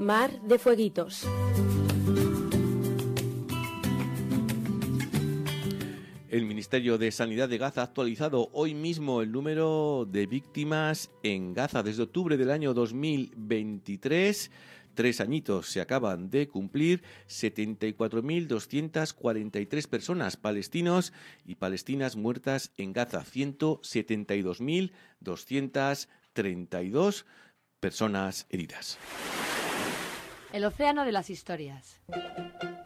Mar de fueguitos. El Ministerio de Sanidad de Gaza ha actualizado hoy mismo el número de víctimas en Gaza desde octubre del año 2023. 3 añitos se acaban de cumplir, 74.243 personas, palestinos y palestinas muertas en Gaza, 172.232 personas heridas. El océano de las historias.